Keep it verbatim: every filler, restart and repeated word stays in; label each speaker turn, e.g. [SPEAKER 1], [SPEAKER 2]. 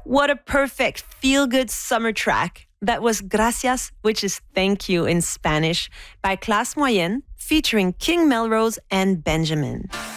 [SPEAKER 1] What a perfect feel-good summer track. That was Gracias, which is thank you in Spanish, by Classe Moyenne, featuring King Melrose and Benjamin.